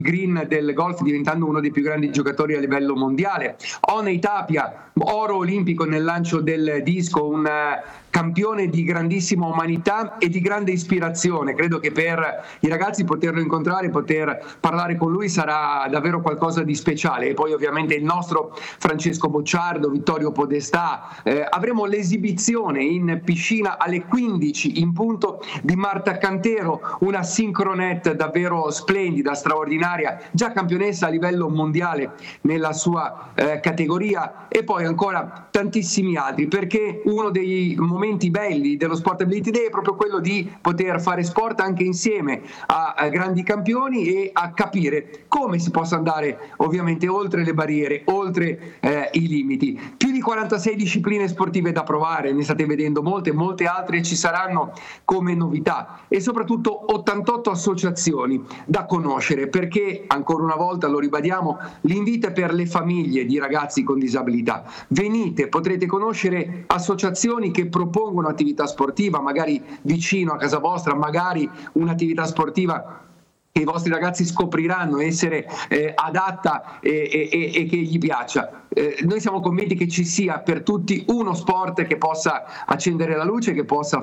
green del golf, diventando uno dei più grandi giocatori a livello mondiale. Oney Tapia, oro olimpico nel lancio del disco, un campione di grandissima umanità e di grande ispirazione. Credo che per i ragazzi poterlo incontrare, poter parlare con lui sarà davvero qualcosa di speciale. E poi ovviamente il nostro Francesco Bocciardo, Vittorio Podestà. Avremo l'esibizione in piscina alle 15 in punto di Marta Cantero, una synchronette davvero splendida, straordinaria, già campionessa a livello mondiale nella sua categoria, e poi ancora tantissimi altri, perché uno dei momenti belli dello Sportability Day è proprio quello di poter fare sport anche insieme a grandi campioni e a capire come si possa andare ovviamente oltre le barriere, oltre i limiti. Più di 46 discipline sportive da provare, ne state vedendo molte altre ci saranno come novità, e soprattutto 88 associazioni da conoscere, perché ancora una volta lo ribadiamo, l'invito è per le famiglie di ragazzi con disabilità. Venite, potrete conoscere associazioni che propongono attività sportiva, magari vicino a casa vostra, magari un'attività sportiva che i vostri ragazzi scopriranno essere adatta e che gli piaccia. Noi siamo convinti che ci sia per tutti uno sport che possa accendere la luce, che possa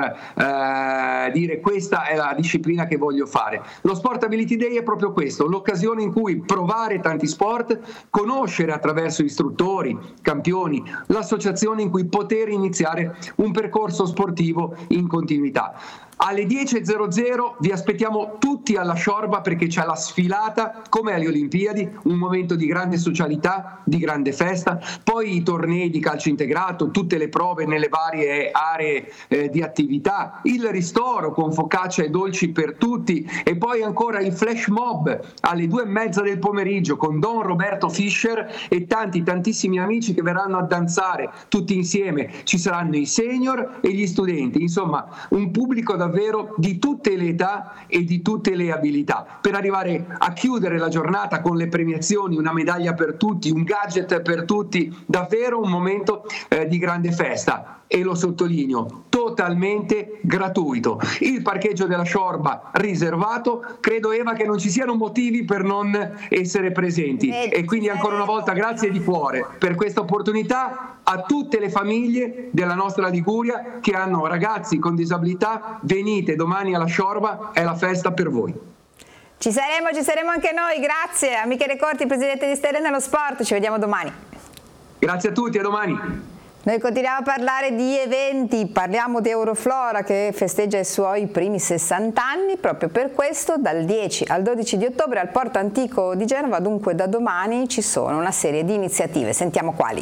far dire questa è la disciplina che voglio fare. Lo Sportability Day è proprio questo, l'occasione in cui provare tanti sport, conoscere attraverso istruttori, campioni, l'associazione in cui poter iniziare un percorso sportivo in continuità. Alle 10.00 vi aspettiamo tutti alla Sciorba, perché c'è la sfilata come alle Olimpiadi, un momento di grande socialità, di grande festa, poi i tornei di calcio integrato, tutte le prove nelle varie aree di attività, il ristoro con focaccia e dolci per tutti, e poi ancora il flash mob alle 2:30 del pomeriggio con Don Roberto Fischer e tantissimi amici che verranno a danzare tutti insieme. Ci saranno i senior e gli studenti, insomma un pubblico davvero di tutte le età e di tutte le abilità, per arrivare a chiudere la giornata con le premiazioni, una medaglia per tutti, un gadget per tutti, davvero un momento di grande festa. E lo sottolineo, totalmente gratuito. Il parcheggio della Sciorba riservato, credo Eva che non ci siano motivi per non essere presenti, e quindi ancora una volta grazie di cuore per questa opportunità a tutte le famiglie della nostra Liguria che hanno ragazzi con disabilità. Venite domani alla Sciorba, è la festa per voi. Ci saremo anche noi. Grazie a Michele Corti, presidente di Stelle nello Sport, ci vediamo domani. Grazie a tutti, a domani. Noi continuiamo a parlare di eventi, parliamo di Euroflora che festeggia i suoi primi 60 anni, proprio per questo dal 10 al 12 di ottobre al Porto Antico di Genova, dunque da domani ci sono una serie di iniziative, sentiamo quali.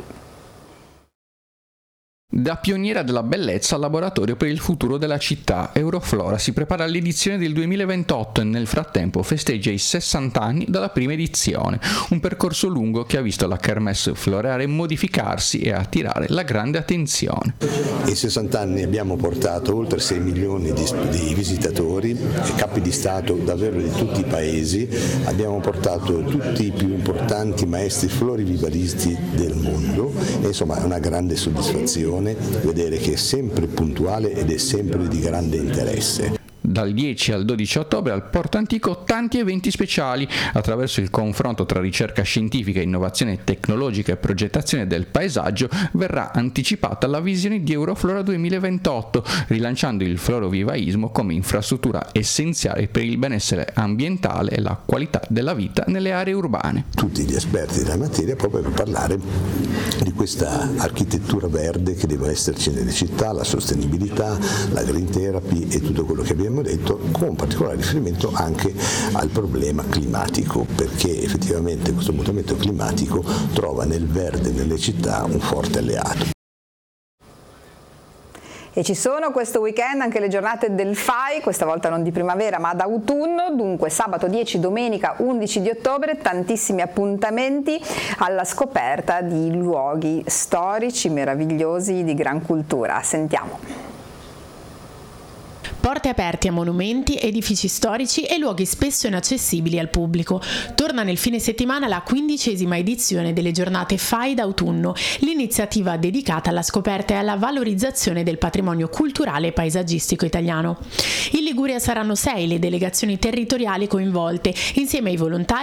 Da pioniera della bellezza al laboratorio per il futuro della città, Euroflora si prepara all'edizione del 2028 e nel frattempo festeggia i 60 anni dalla prima edizione, un percorso lungo che ha visto la kermesse floreale modificarsi e attirare la grande attenzione. In 60 anni abbiamo portato oltre 6 milioni di visitatori, capi di Stato davvero di tutti i paesi, abbiamo portato tutti i più importanti maestri florivivalisti del mondo e insomma è una grande soddisfazione vedere che è sempre puntuale ed è sempre di grande interesse. Dal 10 al 12 ottobre al Porto Antico tanti eventi speciali attraverso il confronto tra ricerca scientifica, innovazione tecnologica e progettazione del paesaggio. Verrà anticipata la visione di Euroflora 2028, rilanciando il florovivaismo come infrastruttura essenziale per il benessere ambientale e la qualità della vita nelle aree urbane. Tutti gli esperti della materia proprio per parlare di questa architettura verde che deve esserci nelle città, la sostenibilità, la green therapy e tutto quello che abbiamo detto, con particolare riferimento anche al problema climatico, perché effettivamente questo mutamento climatico trova nel verde nelle città un forte alleato. E ci sono questo weekend anche le giornate del FAI, questa volta non di primavera ma d'autunno, dunque sabato 10, domenica 11 di ottobre, tantissimi appuntamenti alla scoperta di luoghi storici meravigliosi di gran cultura. Sentiamo. porte aperte a monumenti, edifici storici e luoghi spesso inaccessibili al pubblico. Torna nel fine settimana la 15ª edizione delle giornate FAI d'autunno, l'iniziativa dedicata alla scoperta e alla valorizzazione del patrimonio culturale e paesaggistico italiano. In Liguria saranno 6 le delegazioni territoriali coinvolte, insieme ai volontari